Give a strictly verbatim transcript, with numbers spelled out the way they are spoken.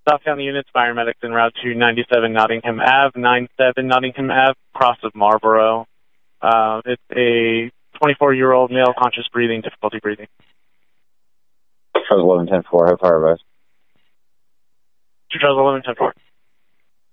South County units, fire medics en route to ninety-seven Nottingham Ave, ninety-seven Nottingham Ave, cross of Marlboro. Uh, it's a twenty-four-year-old male, conscious breathing, difficulty breathing. Charles eleven ten four, have fire advice. Charles eleven ten four.